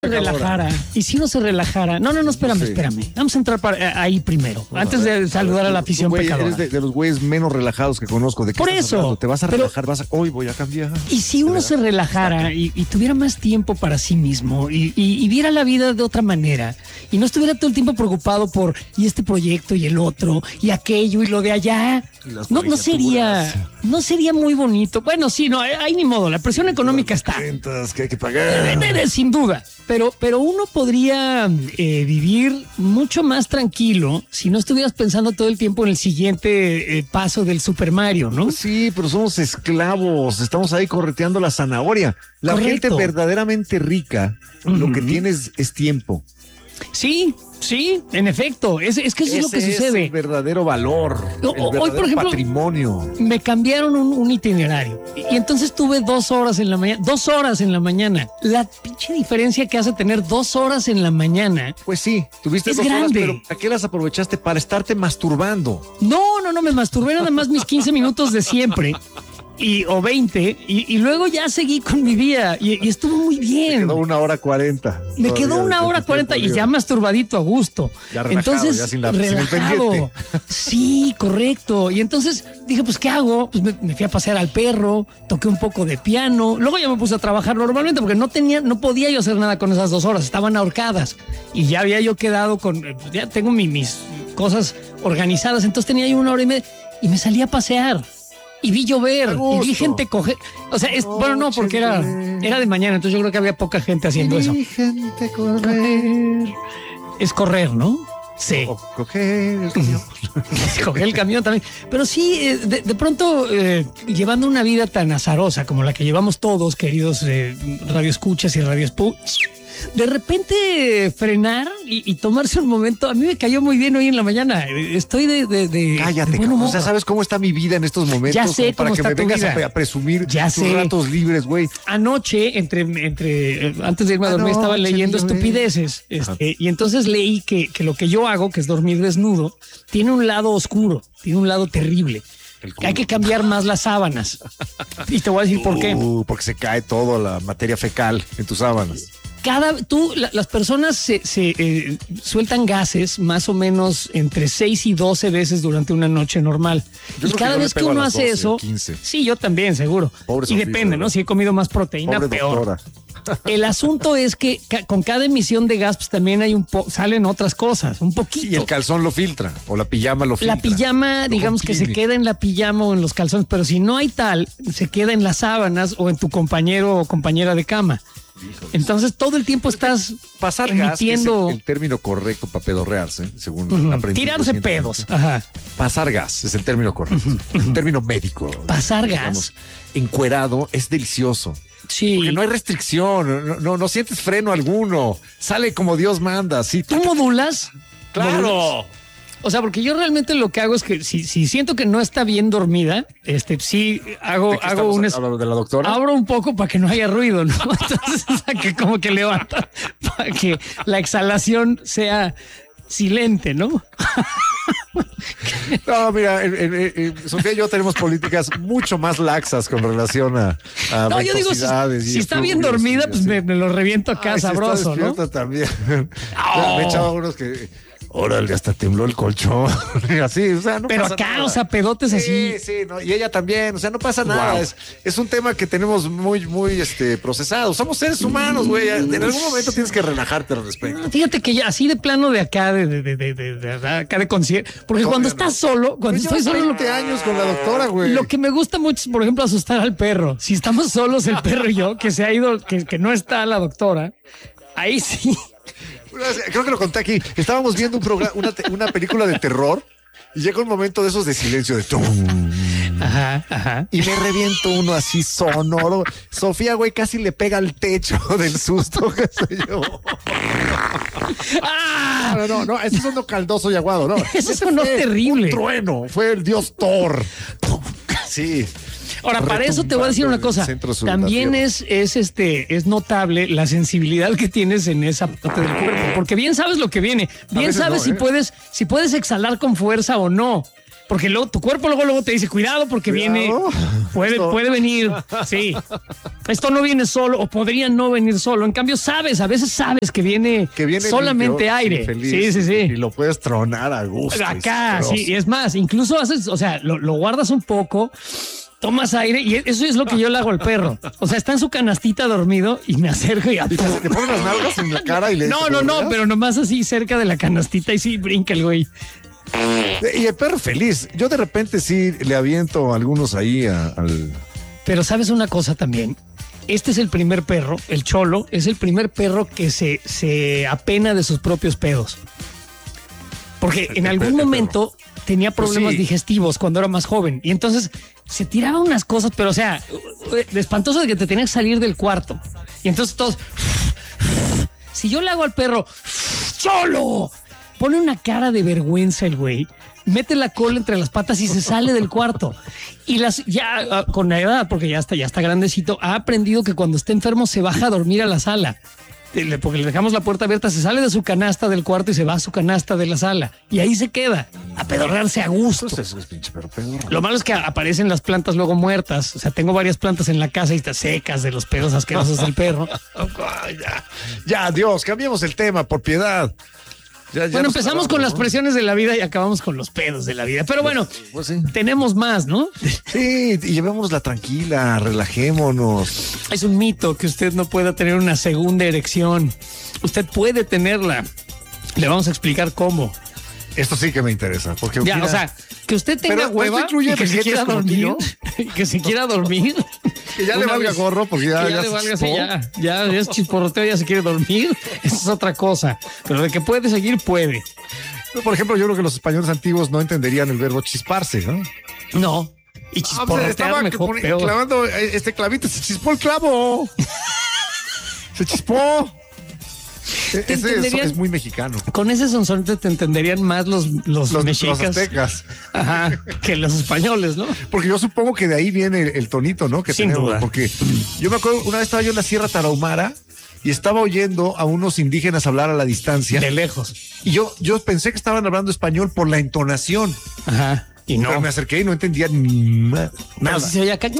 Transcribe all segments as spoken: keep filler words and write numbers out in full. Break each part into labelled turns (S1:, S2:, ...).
S1: relajara, y si uno se relajara, no, no, no, espérame, sí. espérame, vamos a entrar para, ahí primero, no, antes de saludar a, ver, a la afición
S2: güey,
S1: pecadora.
S2: Eres de, de los güeyes menos relajados que conozco. ¿De qué
S1: Por
S2: estás
S1: eso,
S2: hablando? Te vas a
S1: pero,
S2: relajar, vas a, hoy voy a cambiar.
S1: Y si uno se relajara y, y tuviera más tiempo para sí mismo y, y, y viera la vida de otra manera y no estuviera todo el tiempo preocupado por y este proyecto y el otro y aquello y lo de allá, no, no sería, no sería muy bonito. Bueno, sí, no, hay ni modo, la presión económica está.
S2: Rentas que hay que pagar.
S1: Sin duda. Pero, pero uno podría eh, vivir mucho más tranquilo si no estuvieras pensando todo el tiempo en el siguiente eh, paso del Super Mario, ¿no?
S2: Sí, pero somos esclavos, estamos ahí correteando la zanahoria. La Correcto. gente verdaderamente rica, uh-huh. lo que tiene es, es tiempo.
S1: Sí, sí, en efecto, es, es que eso
S2: Ese
S1: es lo que sucede.
S2: Es el verdadero valor,
S1: o,
S2: el verdadero
S1: hoy, por ejemplo,
S2: patrimonio.
S1: Me cambiaron un, un itinerario y, y entonces tuve dos horas en la mañana, dos horas en la mañana. La pinche diferencia que hace tener dos horas en la mañana.
S2: Pues sí, tuviste
S1: es
S2: dos
S1: grande.
S2: horas, pero ¿para qué las aprovechaste? Para estarte masturbando.
S1: No, no, no, me masturbé nada más mis quince minutos de siempre. Y, o veinte, y, y luego ya seguí con mi día y, y estuvo muy bien.
S2: Me quedó una hora cuarenta.
S1: Me quedó una hora cuarenta y ya masturbadito a gusto.
S2: Ya relajado,
S1: entonces,
S2: ya sin la,
S1: relajado.
S2: Sin el
S1: sí, correcto. Y entonces dije, pues, ¿qué hago? Pues me, me fui a pasear al perro, toqué un poco de piano, luego ya me puse a trabajar normalmente porque no tenía, no podía yo hacer nada con esas dos horas, estaban ahorcadas. Y ya había yo quedado con, ya tengo mi, mis cosas organizadas, entonces tenía yo una hora y media y me salí a pasear. Y vi llover, y vi gente coger. O sea, es, oh, bueno, no, porque era, era de mañana, entonces yo creo que había poca gente haciendo
S2: y
S1: eso.
S2: Vi gente correr.
S1: Es correr, ¿no? Sí.
S2: O coger el camión.
S1: Coger el camión también. Pero sí, de, de pronto, eh, llevando una vida tan azarosa como la que llevamos todos, queridos eh, radioescuchas y radioespu, de repente frenar y, y tomarse un momento. A mí me cayó muy bien hoy en la mañana. Estoy de, de, de
S2: cállate,
S1: de buen
S2: humor. O sea, ¿sabes cómo está mi vida en estos momentos?
S1: Ya sé
S2: para
S1: cómo
S2: que
S1: está
S2: me
S1: tu
S2: vengas
S1: vida.
S2: a, a presumir
S1: ya
S2: tus
S1: sé.
S2: ratos libres, güey.
S1: Anoche, entre, entre eh, antes de irme a dormir, Anoche, estaba leyendo estupideces. Este, y entonces leí que, que lo que yo hago, que es dormir desnudo, tiene un lado oscuro, tiene un lado terrible. Hay que cambiar más las sábanas. Y te voy a decir por qué.
S2: Uh, porque se cae toda la materia fecal en tus sábanas.
S1: Cada, tú, la, las personas se, se eh, sueltan gases más o menos entre seis y doce veces durante una noche normal.
S2: Yo
S1: y cada vez que uno hace doce, eso, quince. Sí, yo también, seguro. Pobre y Sofía, depende, ¿no? Si he comido más proteína, Pobre peor. Doctora. El asunto es que ca- con cada emisión de gas, pues también hay un po- salen otras cosas, un poquito.
S2: Y el calzón lo filtra, o la pijama lo filtra.
S1: La pijama, lo digamos comprime. Que se queda en la pijama o en los calzones, pero si no hay tal, se queda en las sábanas o en tu compañero o compañera de cama. Híjole. Entonces todo el tiempo estás
S2: pasar
S1: emitiendo...
S2: gas, es el, el término correcto para pedorrearse, según
S1: uh-huh.
S2: aprendí.
S1: Tirarse pedos. Ajá.
S2: Pasar gas es el término correcto, uh-huh. es el término médico.
S1: Pasar
S2: digamos,
S1: gas.
S2: Encuerado es delicioso.
S1: Sí.
S2: Porque no hay restricción, no, no, no sientes freno alguno, sale como Dios manda. ¿Sí?
S1: ¿Tú modulas?
S2: Claro.
S1: ¿Modulas? O sea, porque yo realmente lo que hago es que si, si siento que no está bien dormida, este, sí hago, hago un... Es,
S2: ¿de la doctora?
S1: Abro un poco para que no haya ruido, ¿no? Entonces, o sea, que como que levanta para que la exhalación sea silente, ¿no?
S2: No, mira, eh, eh, eh, Sofía y yo tenemos políticas mucho más laxas con relación a, a
S1: no, yo digo, si, si está bien dormida, pues me, me lo reviento acá. Ay, sabroso,
S2: si
S1: ¿no?
S2: También. Oh. Me echaba unos que... Órale, hasta tembló el colchón. Así, o sea, no
S1: Pero
S2: pasa
S1: acá,
S2: nada.
S1: O sea, pedotes así.
S2: Sí, sí, no, y ella también, o sea, no pasa nada. Wow. Es, es un tema que tenemos muy, muy este, procesado. Somos seres humanos, güey. En algún momento tienes que relajarte al respecto.
S1: Fíjate que ya así de plano de acá, de, de, de, de, de, de acá de concierto. Porque cuando no. estás solo, cuando
S2: pues
S1: estoy solo.
S2: veinte años con la doctora, güey.
S1: Lo que me gusta mucho es, por ejemplo, asustar al perro. Si estamos solos, el perro y yo, que se ha ido, que, que no está la doctora, ahí sí.
S2: Creo que lo conté aquí. Estábamos viendo un programa, una, una película de terror y llega un momento de esos de silencio de tum.
S1: Ajá, ajá.
S2: Y me reviento uno así sonoro. Sofía, güey, casi le pega al techo del susto que soy yo.
S1: ¡Ah!
S2: No, no, no, ese sonó caldoso y aguado, ¿no?
S1: Eso sonó terrible.
S2: Un trueno, fue el dios Thor. Sí.
S1: Ahora, para eso te voy a decir una cosa. También es, es, este, es notable la sensibilidad que tienes en esa parte del cuerpo, porque bien sabes lo que viene, bien sabes no, si, ¿eh? puedes, si puedes exhalar con fuerza o no. Porque luego tu cuerpo luego, luego te dice, cuidado porque cuidado. viene, puede, puede venir, sí. Esto no viene solo o podría no venir solo. En cambio, sabes, a veces sabes que viene, que viene solamente limpio, aire. Feliz, sí, sí, sí.
S2: Y lo puedes tronar a gusto.
S1: Acá, sí, y es más, incluso haces, o sea, lo, lo guardas un poco, tomas aire y eso es lo que yo le hago al perro. O sea, está en su canastita dormido y me acerco y...
S2: ¿Y te, te pones las nalgas en la cara y le...
S1: No, no, no, pero nomás así cerca de la canastita y sí brinca el güey.
S2: Y el perro feliz. Yo de repente sí le aviento algunos ahí a, al...
S1: Pero ¿sabes una cosa también? Este es el primer perro, el Cholo, es el primer perro que se, se apena de sus propios pedos. Porque en algún momento tenía problemas pues sí. digestivos cuando era más joven. Y entonces se tiraba unas cosas, pero o sea, de espantoso de que te tenías que salir del cuarto. Y entonces todos... Si yo le hago al perro, ¡Cholo! Pone una cara de vergüenza el güey, mete la cola entre las patas y se sale del cuarto. Y las ya con la edad, porque ya está, ya está grandecito, ha aprendido que cuando está enfermo se baja a dormir a la sala. Porque le dejamos la puerta abierta, se sale de su canasta del cuarto y se va a su canasta de la sala. Y ahí se queda, a pedorrearse a gusto.
S2: Eso es pinche perro pedorro.
S1: Lo malo es que aparecen las plantas luego muertas. O sea, tengo varias plantas en la casa y están secas de los pedos asquerosos del perro.
S2: ya, ya, Dios, cambiemos el tema, por piedad. Ya, ya
S1: bueno, empezamos con ¿no? las presiones de la vida y acabamos con los pedos de la vida. Pero bueno, pues, pues sí. tenemos más, ¿no?
S2: Sí, y llevémosla tranquila, relajémonos.
S1: Es un mito que usted no pueda tener una segunda erección. Usted puede tenerla. Le vamos a explicar cómo.
S2: Esto sí que me interesa. Porque
S1: ya,
S2: mira,
S1: o sea, que usted tenga hueva y que se quiera dormir. que se quiera dormir.
S2: Que ya le valga vez, gorro porque ya,
S1: que ya,
S2: ya
S1: le valga, sí, ya, ya es chisporroteo, ya se quiere dormir. Eso es otra cosa. Pero de que puede seguir, puede.
S2: Por ejemplo, yo creo que los españoles antiguos no entenderían el verbo chisparse, ¿no?
S1: No. Y chisporrotear ah, mejor,
S2: pone, clavando este clavito, se chispó el clavo. Se chispó. Ese es, es muy mexicano.
S1: Con ese sonsonete te entenderían más los, los,
S2: los
S1: mexicas.
S2: Los aztecas.
S1: Ajá, que los españoles, ¿no?
S2: Porque yo supongo que de ahí viene el, el tonito, ¿no? Que
S1: Sin
S2: tenemos.
S1: duda.
S2: Porque yo me acuerdo, una vez estaba yo en la Sierra Tarahumara y estaba oyendo a unos indígenas hablar a la distancia.
S1: De lejos.
S2: Y yo, yo pensé que estaban hablando español por la entonación.
S1: Ajá. Y no.
S2: Pero me acerqué y no entendía ni nada.
S1: Pero si se oía acá.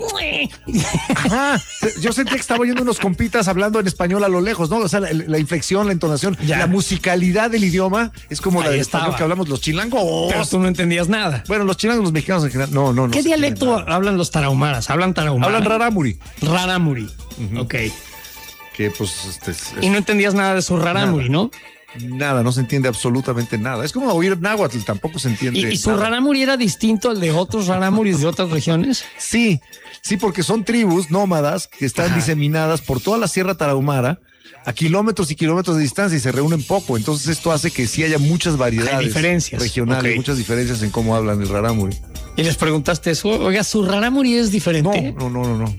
S2: Ajá. Yo sentí que estaba oyendo unos compitas hablando en español a lo lejos, ¿no? O sea, la, la inflexión, la entonación, ya. la musicalidad del idioma es como Ahí la del español que hablamos los chilangos.
S1: Pero tú no entendías nada.
S2: Bueno, los chilangos, los mexicanos en general. No, no, no.
S1: ¿Qué dialecto hablan los tarahumaras? Hablan tarahumara.
S2: Hablan rarámuri.
S1: Rarámuri. Uh-huh. Ok.
S2: Que pues este. Es,
S1: y no entendías nada de su rarámuri, ¿no?
S2: Nada, no se entiende absolutamente nada. Es como oír náhuatl, tampoco se entiende.
S1: ¿Y, y su rarámuri era distinto al de otros rarámuris de otras regiones?
S2: Sí, sí, porque son tribus nómadas que están Ajá. diseminadas por toda la Sierra Tarahumara a kilómetros y kilómetros de distancia y se reúnen poco. Entonces esto hace que sí haya muchas variedades Hay
S1: diferencias.
S2: regionales, okay. muchas diferencias en cómo hablan el rarámuri.
S1: ¿Y les preguntaste eso? Oiga, ¿su rarámuri es diferente?
S2: No, no, no, no, no.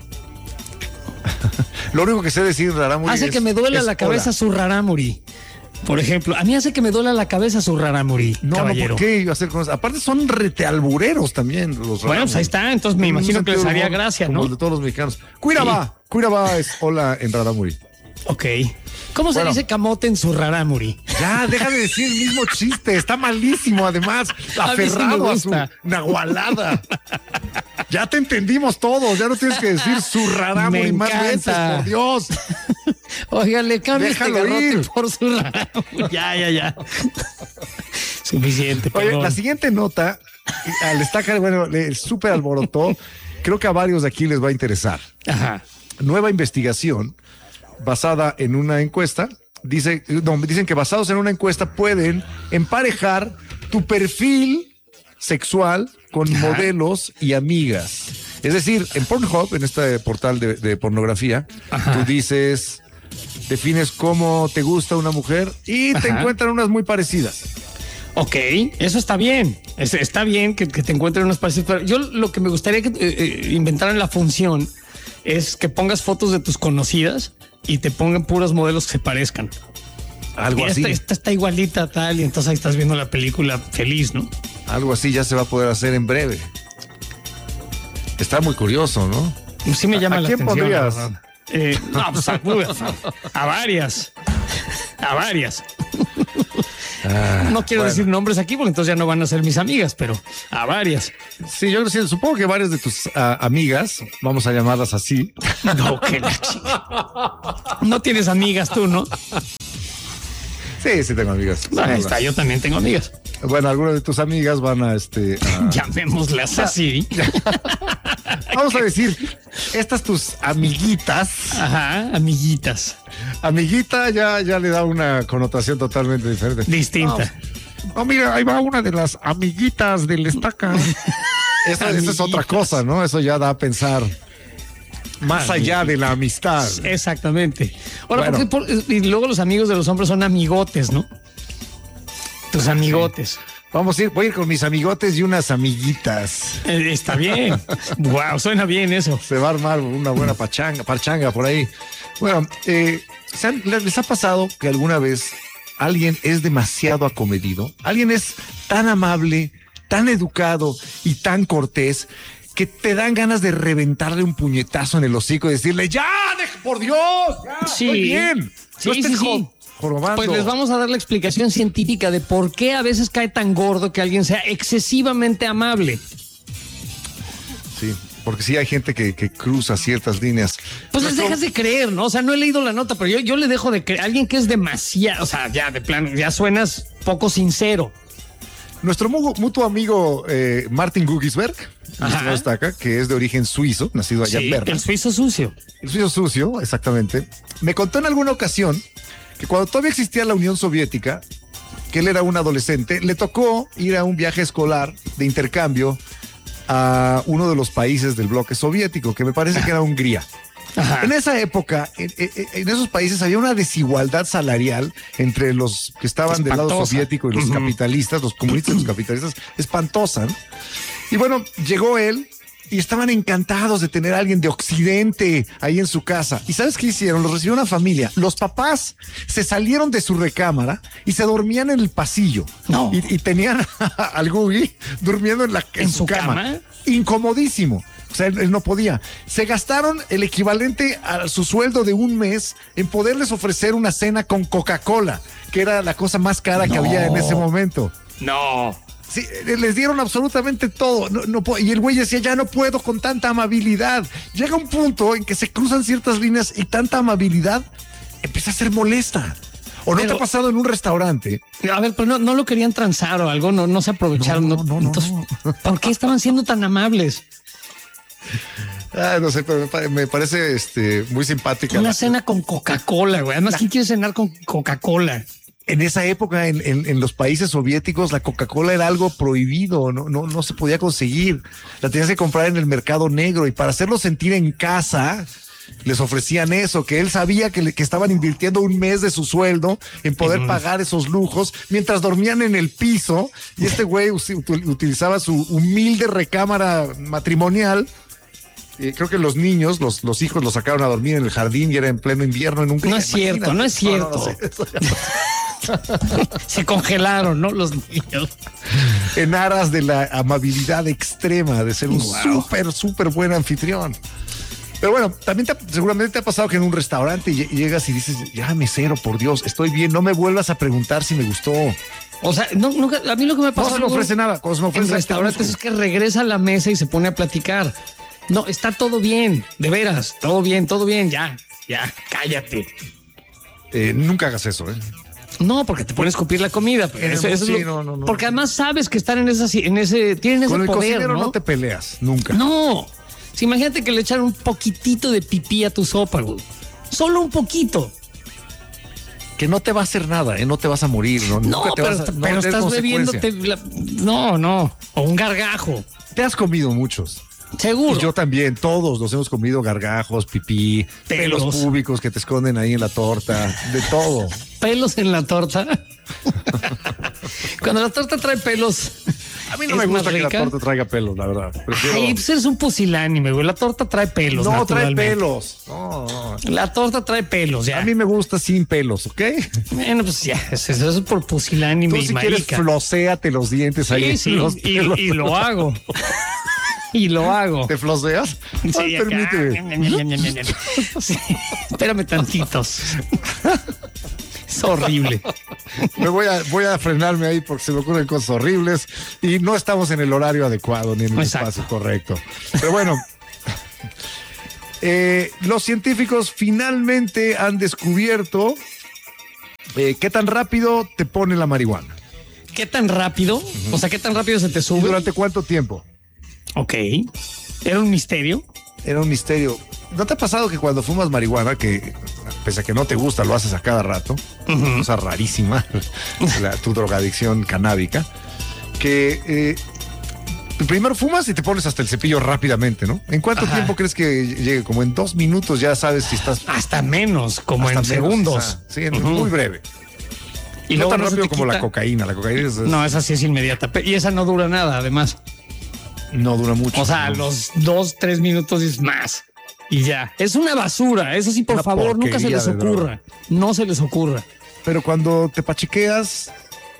S2: Lo único que sé decir rarámuri
S1: Hace
S2: es,
S1: que me duela
S2: es
S1: la cabeza
S2: hola.
S1: su rarámuri. Por ejemplo, a mí hace que me duela la cabeza su rarámuri,
S2: no,
S1: caballero.
S2: No, ¿por qué iba a hacer con eso? Aparte son retealbureros también los rarámuri.
S1: Bueno, pues ahí está, entonces me imagino que les haría gracia,
S2: como
S1: ¿no?
S2: Como de todos los mexicanos. Cuiraba, sí. Cuiraba es hola en rarámuri.
S1: Ok. ¿Cómo bueno. se dice camote en su rarámuri?
S2: Ya, deja de decir el mismo chiste, está malísimo además, aferrado a, sí a su nahualada. Ya te entendimos todos, ya no tienes que decir su rarámuri más veces, por Dios.
S1: Oiga, le cambia este garrote por su rarámuri. Ya, ya, ya. Suficiente,
S2: Oye,
S1: perdón.
S2: La siguiente nota, al estacar, bueno, le súper alborotó, creo que a varios de aquí les va a interesar.
S1: Ajá.
S2: Nueva investigación basada en una encuesta, dice, no, dicen que basados en una encuesta pueden emparejar tu perfil sexual con Ajá. modelos y amigas. Es decir, en Pornhub, en este portal de, de pornografía, Ajá. tú dices, defines cómo te gusta una mujer y Ajá. te encuentran unas muy parecidas.
S1: Ok, eso está bien. Es, está bien que, que te encuentren unas parecidas. Yo lo que me gustaría que eh, eh, inventaran la función es que pongas fotos de tus conocidas y te pongan puros modelos que se parezcan.
S2: Algo
S1: Mira,
S2: así.
S1: Esta, esta está igualita, tal, y entonces ahí estás viendo la película feliz, ¿no?
S2: Algo así ya se va a poder hacer en breve. Está muy curioso, ¿no?
S1: Sí me llama
S2: ¿A,
S1: la
S2: ¿a quién
S1: atención.
S2: pondrías?
S1: Eh, no, pues a, a varias. A varias.
S2: Ah,
S1: no quiero
S2: bueno.
S1: decir nombres aquí porque entonces ya no van a ser mis amigas, pero a varias.
S2: Sí, yo sí, supongo que varias de tus uh, amigas, vamos a llamarlas así.
S1: No, que la chica. No tienes amigas tú, ¿no?
S2: Sí, sí tengo amigas.
S1: No, ahí está, yo también tengo amigas.
S2: Bueno, algunas de tus amigas van a este. A...
S1: Llamémoslas así.
S2: Vamos a decir, estas tus amiguitas.
S1: Ajá, amiguitas.
S2: Amiguita ya, ya le da una connotación totalmente diferente.
S1: Distinta.
S2: No, no, mira, ahí va una de las amiguitas del estaca. Esa, esa es otra cosa, ¿no? Eso ya da a pensar más allá de la amistad.
S1: Exactamente. Ahora,
S2: Bueno.
S1: ¿por qué por- y luego los amigos de los hombres son amigotes, ¿no? Tus amigotes.
S2: Vamos a ir, voy a ir con mis amigotes y unas amiguitas.
S1: Eh, está bien. Wow, suena bien eso.
S2: Se va a armar una buena pachanga, parchanga por ahí. Bueno, eh, ¿se han- ¿les ha pasado que alguna vez alguien es demasiado acomedido? Alguien es tan amable, tan educado y tan cortés que te dan ganas de reventarle un puñetazo en el hocico y decirle, ya, de- por Dios, ya,
S1: Sí.
S2: estoy bien.
S1: Sí,
S2: no
S1: sí,
S2: estés
S1: sí.
S2: jo- jorobando.
S1: Pues les vamos a dar la explicación científica de por qué a veces cae tan gordo que alguien sea excesivamente amable.
S2: Sí, porque sí hay gente que, que cruza ciertas líneas.
S1: Pues les
S2: Nuestro-
S1: dejas de creer, ¿no? O sea, no he leído la nota, pero yo, yo le dejo de creer. Alguien que es demasiado, o sea, ya de plano, ya suenas poco sincero.
S2: Nuestro mu- mutuo amigo eh, Martin Gugisberg,
S1: Ajá.
S2: nuestro destaca, que es de origen suizo, nacido allá
S1: Sí,
S2: en Berna.
S1: el suizo sucio.
S2: El suizo sucio, exactamente. Me contó en alguna ocasión que cuando todavía existía la Unión Soviética, que él era un adolescente, le tocó ir a un viaje escolar de intercambio a uno de los países del bloque soviético, que me parece que era Hungría.
S1: Ajá.
S2: En esa época, en, en- en esos países había una desigualdad salarial entre los que estaban del lado
S1: Espantosa.
S2: soviético y los
S1: Ujú.
S2: capitalistas, los comunistas y los capitalistas, espantosa, ¿no? Y bueno, llegó él y estaban encantados de tener a alguien de Occidente ahí en su casa. ¿Y sabes qué hicieron? Los recibió una familia. Los papás se salieron de su recámara y se dormían en el pasillo.
S1: No.
S2: Y, y tenían al Gugi durmiendo en, la, en,
S1: ¿En
S2: su,
S1: su
S2: cama.
S1: cama?
S2: Incomodísimo. O sea, él, él no podía. Se gastaron el equivalente a su sueldo de un mes en poderles ofrecer una cena con Coca-Cola, que era la cosa más cara que
S1: No.
S2: había en ese momento.
S1: No.
S2: Sí, eh, les dieron absolutamente todo. No, no po- y el güey decía, ya no puedo con tanta amabilidad. Llega un punto en que se cruzan ciertas líneas y tanta amabilidad empieza a ser molesta. ¿O no
S1: Pero-
S2: te ha pasado en un restaurante?
S1: A ver, pero no, no lo querían transar o algo, no, no se aprovecharon.
S2: No,
S1: No,
S2: no, no,
S1: Entonces,
S2: no.
S1: ¿por qué estaban siendo tan amables?
S2: Ah, no sé, pero me, pa- me parece este, muy simpática.
S1: Una
S2: la-
S1: cena con Coca-Cola, güey. Además, ¿quién quiere cenar con Coca-Cola?
S2: En esa época, en, en- en los países soviéticos, la Coca-Cola era algo prohibido, no, no, no se podía conseguir. La tenías que comprar en el mercado negro y para hacerlo sentir en casa, les ofrecían eso, que él sabía que, le- que estaban invirtiendo un mes de su sueldo en poder
S1: Ujú.
S2: pagar esos lujos mientras dormían en el piso y este güey us- util- utilizaba su humilde recámara matrimonial. Eh, creo que los niños, los, los hijos los sacaron a dormir en el jardín y era en pleno invierno en un
S1: No es cierto, no es cierto.
S2: No, no, no sé. Eso ya
S1: Se congelaron, ¿no? Los niños.
S2: en aras de la amabilidad extrema, de ser un
S1: Wow.
S2: súper, súper buen anfitrión. Pero bueno, también te, seguramente te ha pasado que en un restaurante lle- llegas y dices, ya mesero, por Dios, estoy bien, no me vuelvas a preguntar si me gustó.
S1: O sea, no, nunca- a mí lo que me
S2: No
S1: pasa
S2: se me
S1: luego
S2: ofrece nada. Cuando se me
S1: en
S2: ofrece
S1: restaurantes es que regresa a la mesa y se pone a platicar. No, está todo bien, de veras, todo bien, todo bien, ya, ya, cállate.
S2: Eh, nunca hagas eso, ¿eh?
S1: No, porque te pones a escupir la comida. pero
S2: Eh,
S1: eso- eso es
S2: sí,
S1: lo-
S2: no, no, no.
S1: Porque además sabes que están en esa, en ese, tienen ese
S2: Con el
S1: poder,
S2: cocinero
S1: ¿no?
S2: no te peleas, nunca.
S1: No. Si imagínate que le echaron un poquitito de pipí a tu sopa, güey. Solo un poquito.
S2: Que no te va a hacer nada, ¿eh? No te vas a morir, ¿no?
S1: No,
S2: Nunca te
S1: pero,
S2: vas a- no
S1: pero
S2: va a tener
S1: estás
S2: consecuencia.
S1: bebiéndote. la- No, no. O un gargajo.
S2: Te has comido muchos.
S1: Seguro.
S2: Y yo también, todos nos hemos comido gargajos, pipí, pelos,
S1: Pelos.
S2: públicos que te esconden ahí en la torta, de todo.
S1: Pelos en la torta. Cuando la torta trae pelos.
S2: A mí no
S1: es
S2: me
S1: más
S2: gusta que la
S1: rica.
S2: torta traiga pelos, la verdad. Prefiero-
S1: Ay, pues eres un pusilánime, güey. La torta trae pelos.
S2: no, trae
S1: naturalmente.
S2: pelos. No, no.
S1: La torta trae pelos, ya.
S2: A mí me gusta sin pelos, ¿ok?
S1: Bueno, pues ya. Eso eso es por pusilánime
S2: Tú
S1: y
S2: si quieres
S1: marica.
S2: flocéate los dientes ahí.
S1: Sí,
S2: en
S1: sí.
S2: los
S1: Y,
S2: pelos.
S1: y lo hago. Y lo hago.
S2: ¿Te floceas?
S1: Sí,
S2: Ay,
S1: acá.
S2: permíteme.
S1: Sí, espérame tantitos. Es horrible.
S2: Me voy a, voy a frenarme ahí porque se me ocurren cosas horribles y no estamos en el horario adecuado ni en el
S1: Exacto.
S2: espacio correcto. Pero bueno, eh, los científicos finalmente han descubierto eh, qué tan rápido te pone la marihuana.
S1: ¿Qué tan rápido? Uh-huh. O sea, ¿qué tan rápido se te
S2: ¿Y
S1: sube?
S2: durante cuánto tiempo?
S1: Ok. ¿Era un misterio?
S2: Era un misterio. ¿No te ha pasado que cuando fumas marihuana, que pese a que no te gusta, lo haces a cada rato? Uh-huh. Cosa rarísima, la, tu drogadicción canábica, que eh, primero fumas y te pones hasta el cepillo rápidamente, ¿no? ¿En cuánto Ajá. tiempo crees que llegue? Como en dos minutos ya sabes si estás...
S1: Hasta menos, como
S2: hasta
S1: en
S2: menos,
S1: segundos.
S2: O sea, sí, uh-huh. muy breve. Y no tan no rápido como la cocaína. La cocaína es,
S1: no, esa sí es inmediata. Y esa no dura nada, además.
S2: No dura mucho.
S1: O sea,
S2: no.
S1: los dos, tres minutos es más. Y ya. Es una basura. Eso sí, por una favor, nunca se les ocurra. No se les ocurra.
S2: Pero cuando te pachequeas,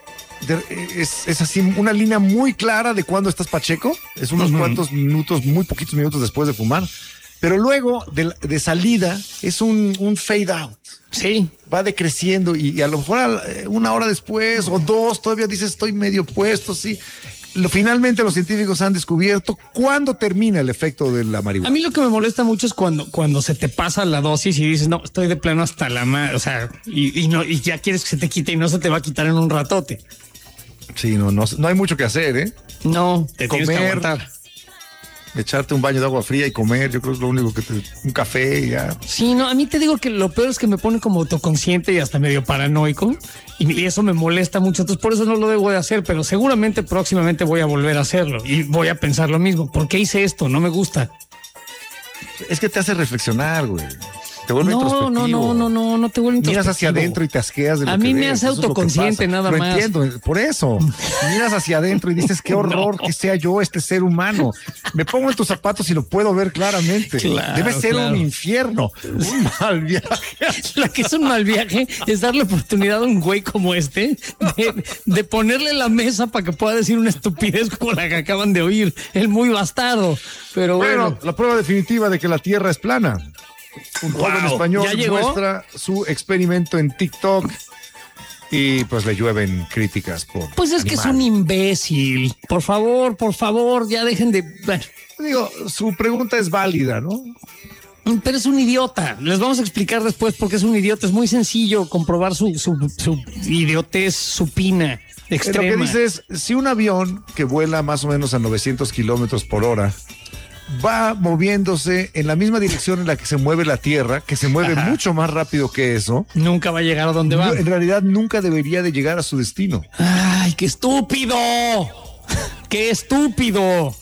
S2: es, es así una línea muy clara de cuando estás pacheco. Es unos uh-huh. cuantos minutos, muy poquitos minutos después de fumar. Pero luego de, de salida es un, un fade out.
S1: Sí.
S2: Va decreciendo y, y a lo mejor una hora después o dos todavía dices estoy medio puesto, sí. Lo, finalmente los científicos han descubierto cuándo termina el efecto de la marihuana.
S1: A mí lo que me molesta mucho es cuando, cuando se te pasa la dosis y dices, no, estoy de plano hasta la madre, o sea, y, y, no, y ya quieres que se te quite y no se te va a quitar en un ratote.
S2: Sí, no, no, no hay mucho que hacer, ¿eh?
S1: No, te
S2: comer,
S1: tienes que aguantar.
S2: Echarte un baño de agua fría y comer, yo creo que es lo único que te... Un café y ya.
S1: Sí, no, a mí te digo que lo peor es que me pone como autoconsciente y hasta medio paranoico y, y eso me molesta mucho, entonces por eso no lo debo de hacer, pero seguramente próximamente voy a volver a hacerlo y voy a pensar lo mismo. ¿Por qué hice esto? No me gusta.
S2: Es que te hace reflexionar, güey. Te vuelve
S1: no,
S2: introspectivo.
S1: No, no, no, no, no te vuelve introspectivo.
S2: Miras hacia adentro y te asqueas de lo
S1: A
S2: que
S1: mí
S2: ves.
S1: me hace autoconsciente nada
S2: lo
S1: más.
S2: Entiendo, por eso. Miras hacia adentro y dices, qué horror no. que sea yo este ser humano. Me pongo en tus zapatos y lo puedo ver claramente. Claro, Debe ser claro. un infierno, un mal viaje.
S1: La que es un mal viaje es darle oportunidad a un güey como este de, de ponerle la mesa para que pueda decir una estupidez como la que acaban de oír. El muy bastardo. Pero bueno, bueno.
S2: La prueba definitiva de que la Tierra es plana. Un wow, joven español muestra su experimento en TikTok y pues le llueven críticas por
S1: Pues es
S2: animal.
S1: que es un imbécil. Por favor, por favor, ya dejen de... Bueno.
S2: Digo, su pregunta es válida, ¿no?
S1: Pero es un idiota. Les vamos a explicar después por qué es un idiota. Es muy sencillo comprobar su, su, su idiotez supina extrema.
S2: Lo que dice es, si un avión que vuela más o menos a novecientos kilómetros por hora va moviéndose en la misma dirección en la que se mueve la Tierra, que se mueve Ajá. mucho más rápido que eso,
S1: nunca va a llegar a donde va.
S2: No, en realidad nunca debería de llegar a su destino.
S1: ¡Ay, qué estúpido! ¡Qué estúpido!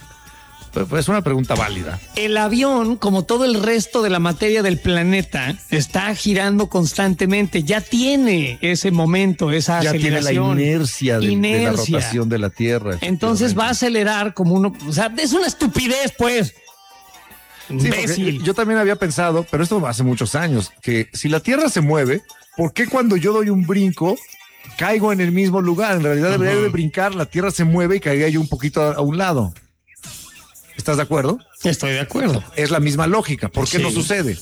S2: Es una pregunta válida.
S1: El avión, como todo el resto de la materia del planeta, está girando constantemente. Ya tiene ese momento, esa
S2: ya
S1: aceleración.
S2: Ya tiene la inercia de, inercia de la rotación de la Tierra.
S1: Entonces va a acelerar como uno... O sea, es una estupidez, pues.
S2: Sí, yo también había pensado, pero esto hace muchos años, que si la Tierra se mueve, ¿por qué cuando yo doy un brinco caigo en el mismo lugar? En realidad uh-huh. debería de brincar, la Tierra se mueve y caería yo un poquito a, a un lado. ¿Estás de acuerdo?
S1: Estoy de acuerdo.
S2: Es la misma lógica. ¿Por qué sí. no sucede?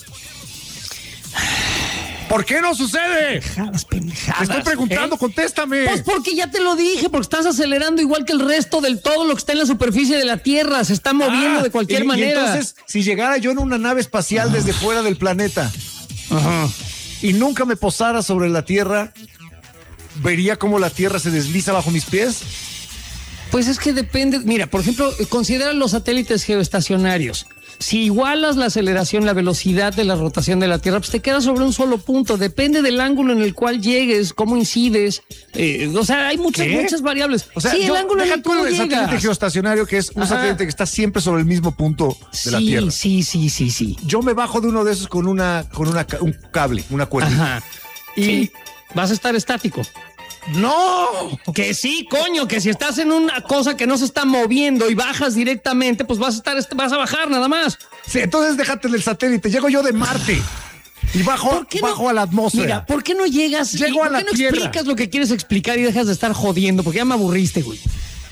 S2: ¿Por qué no sucede?
S1: Pendejadas, pendejadas.
S2: Te estoy preguntando, ¿eh? Contéstame.
S1: Pues porque ya te lo dije, porque estás acelerando igual que el resto del todo lo que está en la superficie de la Tierra. Se está moviendo ah, de cualquier
S2: y,
S1: manera.
S2: Y entonces, si llegara yo en una nave espacial ah. desde fuera del planeta Ajá. y nunca me posara sobre la Tierra, ¿vería cómo la Tierra se desliza bajo mis pies?
S1: Pues es que depende. Mira, por ejemplo, considera los satélites geoestacionarios. Si igualas la aceleración, la velocidad de la rotación de la Tierra, pues te quedas sobre un solo punto. Depende del ángulo en el cual llegues, cómo incides. Eh, o sea, hay muchas, ¿Qué? muchas variables.
S2: O sea,
S1: sí,
S2: yo,
S1: el ángulo en el que tú
S2: el
S1: llegas.
S2: satélite geoestacionario, que es un Ajá. satélite que está siempre sobre el mismo punto de
S1: sí,
S2: la Tierra.
S1: Sí, sí, sí, sí.
S2: Yo me bajo de uno de esos con una, con una, un cable, una cuerdita.
S1: Ajá. Y sí. vas a estar estático.
S2: No,
S1: que sí, coño, que si estás en una cosa que no se está moviendo y bajas directamente, pues vas a estar, vas a bajar nada más.
S2: Sí, entonces déjate del satélite, llego yo de Marte y bajo, no? bajo a la atmósfera.
S1: Mira, ¿por qué no llegas?
S2: Llego
S1: ¿Por
S2: a la
S1: qué no
S2: Tierra?
S1: explicas lo que quieres explicar y dejas de estar jodiendo? Porque ya me aburriste, güey.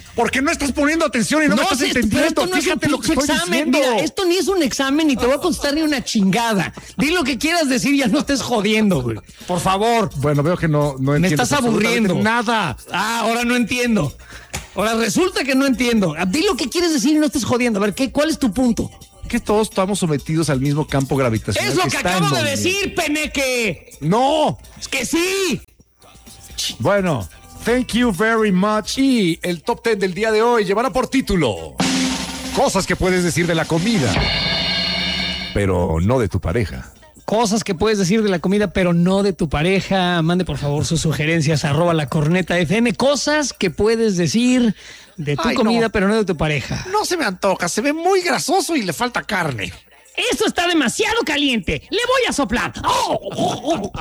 S2: Porque no estás poniendo atención y no, no me estás
S1: sé,
S2: entendiendo.
S1: Esto no
S2: Fíjate
S1: es
S2: lo que estoy
S1: examen.
S2: diciendo.
S1: Mira, esto ni es un examen ni te voy a contestar ni una chingada. Di lo que quieras decir, ya no estés jodiendo, güey. Por favor.
S2: Bueno, veo que no, no entiendes.
S1: Me estás aburriendo.
S2: Nada.
S1: Ah, ahora no entiendo. Ahora resulta que no entiendo. Di lo que quieres decir y no estés jodiendo. A ver, ¿qué, ¿cuál es tu punto?
S2: Que todos estamos sometidos al mismo campo gravitacional.
S1: Es lo que, que acabo de
S2: donde...
S1: decir, peneque.
S2: No.
S1: Es que sí.
S2: Bueno, thank you very much. Y el top ten del día de hoy llevará por título cosas que puedes decir de la comida, pero no de tu pareja.
S1: Cosas que puedes decir de la comida, pero no de tu pareja. Mande por favor sus sugerencias, arroba la corneta F M. Cosas que puedes decir de tu Ay, comida, no. pero no de tu pareja.
S2: No se me antoja, se ve muy grasoso y le falta carne.
S1: Esto está demasiado caliente. Le voy a soplar. Oh, oh, oh.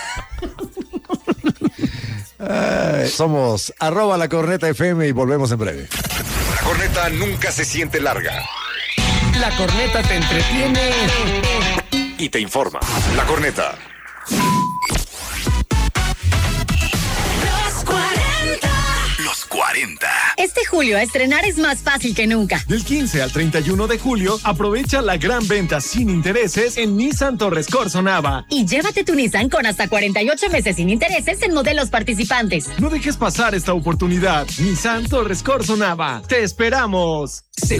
S2: Ay, somos arroba la corneta F M y volvemos en breve.
S3: La corneta nunca se siente larga.
S1: La corneta te entretiene
S3: y te informa. La corneta.
S4: Los cuarenta.
S3: Los cuarenta.
S4: Este julio a estrenar es más fácil que nunca.
S5: Del quince al treinta y uno de julio, aprovecha la gran venta sin intereses en Nissan Torres Corzo Nava.
S4: Y llévate tu Nissan con hasta cuarenta y ocho meses sin intereses en modelos participantes.
S5: No dejes pasar esta oportunidad. Nissan Torres Corzo Nava. ¡Te esperamos!
S6: Se